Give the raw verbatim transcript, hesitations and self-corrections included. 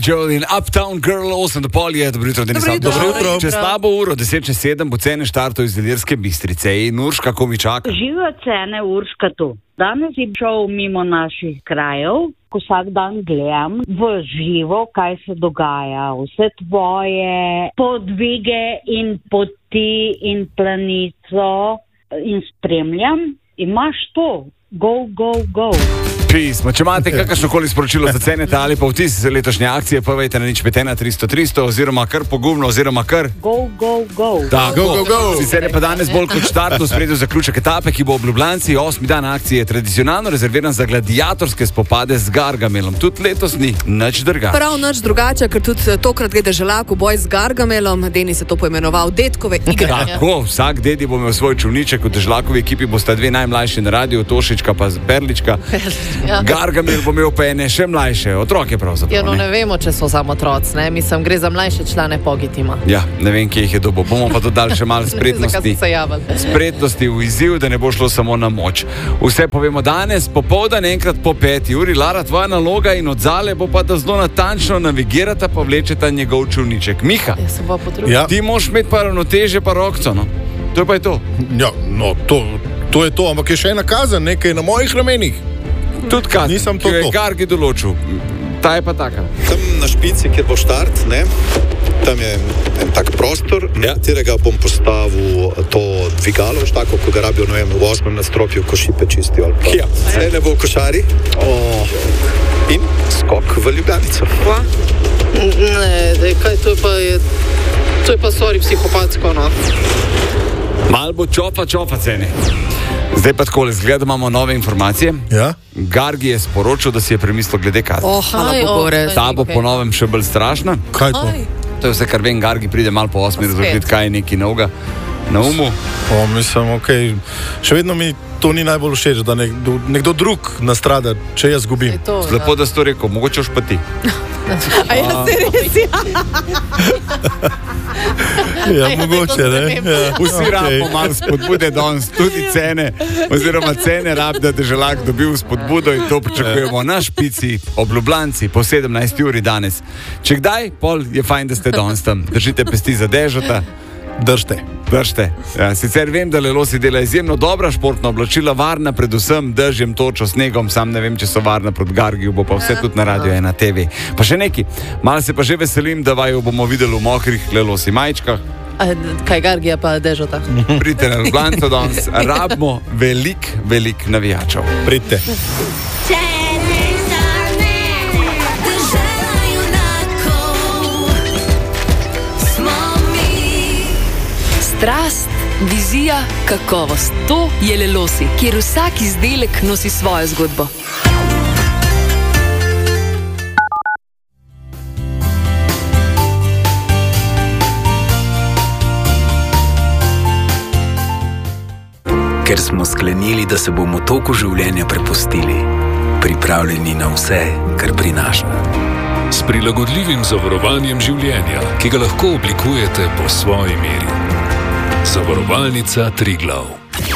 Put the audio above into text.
Jolene, Uptown Girl, osem do pol je, dobro jutro, Denis. Dobro jutro. Čez slabo uro, deset čez sedem, bo cene štartov iz Ilirske Bistrice. In Urška, ko mi čaka? Živijo cene, Urška tu. Danes je šel mimo naših krajev, ko vsak dan gledam v živo, kaj se dogaja. Vse tvoje podvige in poti in planico in spremljam. Imaš to. Go, go, go. Pismo. Če imate kakršnokoli sporočilo za cenete ali pa vtis letošnje akcije, povejte na nič pet ena tristo tristo oziroma kar pogumno oziroma kar Go, go, go. Tako, Go, go, go. Sicer je pa danes bolj kot štartno spredil zaključek etape, ki bo v Ljubljanci. Osmi dan akcije je tradicionalno rezerviran za gladiatorske spopade z Gargamelom. Tudi letos ni nič drugače. Prav nič drugače, ker tudi tokrat gre deželak v boj z Gargamelom. Denis je to poimenoval detkove igre. Tako, vsak dedi bo imel svoj čolniček. V deželakovi ekipi bosta dve najmlajši na radiju, Tošička pa Perlička. Ja. Gargamel bo imel pa ene še mlajše, otroke pravzaprav. Ja, no ne vemo, če so samo otroci, ne? Mislim, gre za mlajše člane Pogitima. Ja, ne vem, kje jih je dobo. Bomo pa dodali še malo spretnosti. Se javali. Spretnosti v izziv, da ne bo šlo samo na moč. Vse povemo danes, popoldan enkrat po peti uri. Lara, tvoja naloga in odzale bo pa, da zelo natančno navigirata pa vlečeta njegov čolniček. Miha, Ja, se bo potrudil. Ja. ti moš imeti pa ravnoteže pa rokco, no? To pa je to. Ja, no, to, to je to, ampak je še ena kazen, nekaj na mojih ramenih. Tudi kazen, Nisem to ki jo je to. Gargi določil. Ta je pa taka. Tam na špici, kjer bo štart, ne, tam je en tak prostor, na katerega bom postavil to dvigalo, veš, tako, ko ga rabijo, ne vem, v osmem nadstropju, ko šipe čistijo. Ali pa. Ja. Vse ne bo v košari. Oh. In skok v Ljubljanico. Ne, dej, kaj to je pa, je, to je pa sorry psihopatsko, no. Mal bo čofa, čofa cene. Zdaj pa takole, zgleda, imamo nove informacije. Ja? Gargi je sporočil, da si je premislil glede kazni. Oh, hvala Aj, Bogu, oh, res. Ta bo okej. po novem še bolj strašna. Kaj to? Aj. To je vse, kar vem, Gargi pride malo po osmi Pa spet. razložiti, kaj je neki novega na umu. O, mislim, okej. Še vedno mi to ni najbolj všeč, da nekdo, nekdo drug nastrada, če jaz zgubim. Je to, Lepo, da si to rekel, mogoče už pa ti. A ja, se res, ja. Ja, Aj, mogoče, to ne? ne vem. Ja, Vsi okej. rabimo malo spodbude danes, tudi cene, oziroma cene rab, da deželak dobil spodbudo in to pričakujemo na špici ob Ljubljanci po sedemnajsti uri danes. Če kdaj, pol je fajn, da ste danes tam. Držite pesti za dežota. Držte. Držte. Ja, sicer vem, da Lelosi dela izjemno dobra športna oblačila, varna predvsem dežjem, točo, snegom, sam ne vem, če so varna proti Gargiju, bo pa vse tudi na radio ena te ve. Pa še neki, malo se pa že veselim, da vaju bomo videli v mokrih Lelosi majčkah. A, kaj Gargija pa dežota. Pridite na Ljubljanco danes, rabimo velik, velik navijačev. Pridite. Strast, vizija, kakovost. To je Lelosi, kjer vsak izdelek nosi svojo zgodbo. Ker smo sklenili, da se bomo toku življenja prepustili, pripravljeni na vse, kar prinaša. S prilagodljivim zavarovanjem življenja, ki ga lahko oblikujete po svoji meri. Zavarovalnica Triglav.